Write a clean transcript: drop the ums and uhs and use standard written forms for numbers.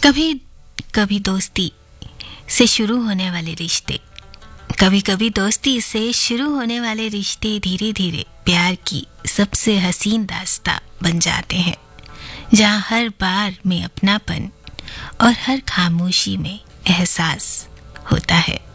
कभी कभी दोस्ती से शुरू होने वाले रिश्ते कभी कभी दोस्ती से शुरू होने वाले रिश्ते धीरे धीरे प्यार की सबसे हसीन दास्तां बन जाते हैं, जहाँ हर बार में अपनापन और हर खामोशी में एहसास होता है।